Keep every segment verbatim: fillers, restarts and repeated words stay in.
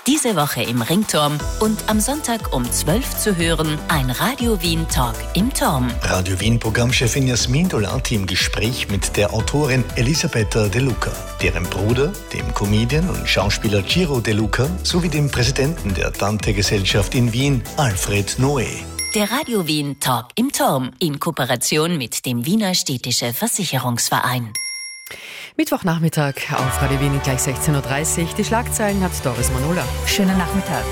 Diese Woche im Ringturm und am Sonntag um zwölf zu hören ein Radio Wien Talk im Turm. Radio Wien Programmchefin Jasmin Dolati im Gespräch mit der Autorin Elisabetta De Luca, deren Bruder, dem Comedian und Schauspieler Ciro De Luca, sowie dem Präsidenten der Dante-Gesellschaft in Wien, Alfred Noé. Der Radio Wien Talk im Turm in Kooperation mit dem Wiener Städtische Versicherungsverein. Mittwochnachmittag auf Radio Wien gleich sechzehn Uhr dreißig. Die Schlagzeilen hat Doris Manola. Schönen Nachmittag.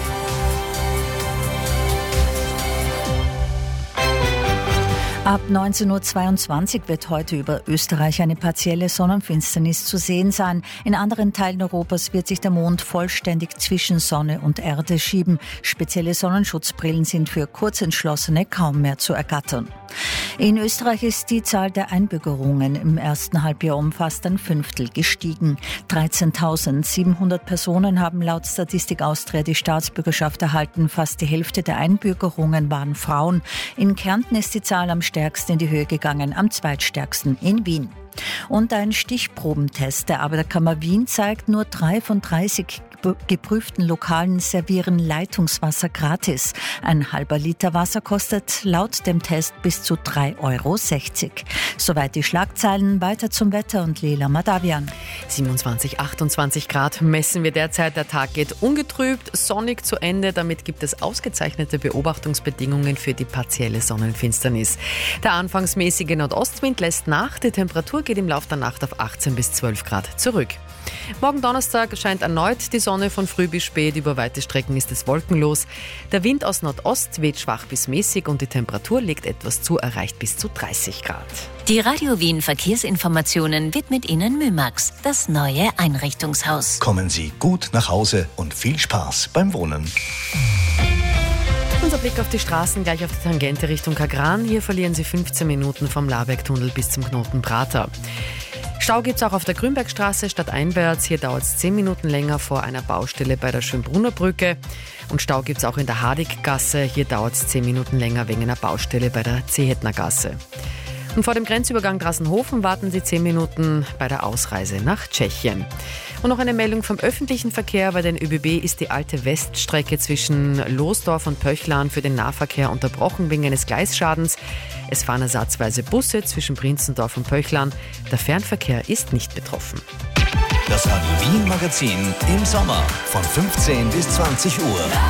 Ab neunzehn Uhr zweiundzwanzig wird heute über Österreich eine partielle Sonnenfinsternis zu sehen sein. In anderen Teilen Europas wird sich der Mond vollständig zwischen Sonne und Erde schieben. Spezielle Sonnenschutzbrillen sind für Kurzentschlossene kaum mehr zu ergattern. In Österreich ist die Zahl der Einbürgerungen im ersten Halbjahr um fast ein Fünftel gestiegen. dreizehntausendsiebenhundert Personen haben laut Statistik Austria die Staatsbürgerschaft erhalten. Fast die Hälfte der Einbürgerungen waren Frauen. In Kärnten ist die Zahl am stärksten in die Höhe gegangen, am zweitstärksten in Wien. Und ein Stichprobentest der Arbeiterkammer Wien zeigt, nur drei von dreißig geprüften Lokalen servieren Leitungswasser gratis. Ein halber Liter Wasser kostet laut dem Test bis zu drei Euro sechzig. Soweit die Schlagzeilen. Weiter zum Wetter und Leila Madavian. siebenundzwanzig, achtundzwanzig Grad messen wir derzeit. Der Tag geht ungetrübt, sonnig zu Ende. Damit gibt es ausgezeichnete Beobachtungsbedingungen für die partielle Sonnenfinsternis. Der anfangsmäßige Nordostwind lässt nach. Die Temperatur geht im Laufe der Nacht auf achtzehn bis zwölf Grad zurück. Morgen Donnerstag scheint erneut die Sonne von früh bis spät. Über weite Strecken ist es wolkenlos. Der Wind aus Nordost weht schwach bis mäßig und die Temperatur legt etwas zu, erreicht bis zu dreißig Grad. Die Radio Wien Verkehrsinformationen widmet Ihnen Mymax, das neue Einrichtungshaus. Kommen Sie gut nach Hause und viel Spaß beim Wohnen. Unser Blick auf die Straßen gleich auf die Tangente Richtung Kagran. Hier verlieren Sie fünfzehn Minuten vom Labergtunnel bis zum Knoten Prater. Stau gibt es auch auf der Grünbergstraße stadteinwärts. Hier dauert es zehn Minuten länger vor einer Baustelle bei der Schönbrunner Brücke. Und Stau gibt es auch in der Hadiggasse. Hier dauert es zehn Minuten länger wegen einer Baustelle bei der Zehetner Gasse. Und vor dem Grenzübergang Drassenhofen warten Sie zehn Minuten bei der Ausreise nach Tschechien. Und noch eine Meldung vom öffentlichen Verkehr. Bei den ÖBB ist die alte Weststrecke zwischen Losdorf und Pöchlan für den Nahverkehr unterbrochen wegen eines Gleisschadens. Es fahren ersatzweise Busse zwischen Prinzendorf und Pöchlan. Der Fernverkehr ist nicht betroffen. Das Radio Wien Magazin im Sommer von fünfzehn bis zwanzig Uhr.